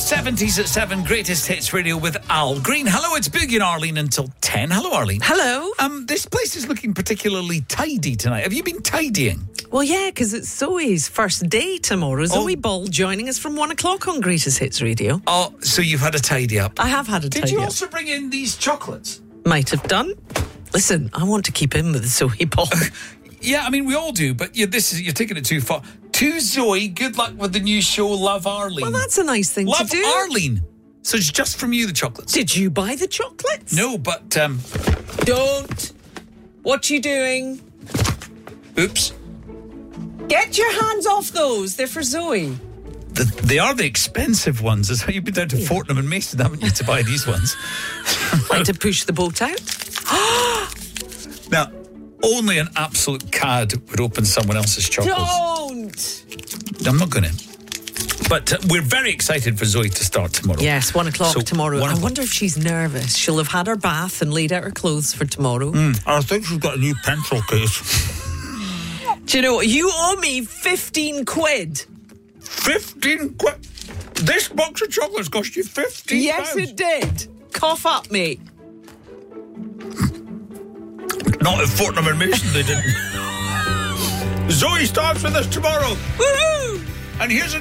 70s at 7, Greatest Hits Radio with Al Green. Hello, it's Boogie and Arlene until 10. Hello, Arlene. Hello. This place is looking particularly tidy tonight. Have you been tidying? Well, yeah, because it's Zoe's first day tomorrow. Zoe Ball joining us from 1 o'clock on Greatest Hits Radio. Oh, so you've had a tidy up. I have had a tidy up. Did you also bring in these chocolates? Might have done. Listen, I want to keep in with Zoe Ball. Yeah, I mean, we all do, but you're taking it too far. To Zoe, good luck with the new show, Love Arlene. Well, that's a nice thing Love to do. Arlene. So it's just from you, the chocolates. Did you buy the chocolates? No, but... Don't. What you doing? Oops. Get your hands off those. They're for Zoe. They are the expensive ones. That's how you've been down to Fortnum and Mason, haven't you, to buy these ones? Like to push the boat out? Now, only an absolute cad would open someone else's chocolates. Don't! I'm not going to. But we're very excited for Zoe to start tomorrow. Yes, 1 o'clock tomorrow. 1 I o'clock. wonder if she's nervous. She'll have had her bath and laid out her clothes for tomorrow. I think she's got a new pencil case. Do you know what? You owe me 15 quid. 15 quid? This box of chocolates cost you 15 Yes, pounds. it did. Cough up, mate. Not at Fortnum and Mason, they didn't. Zoe starts with us tomorrow. Woohoo! And here's a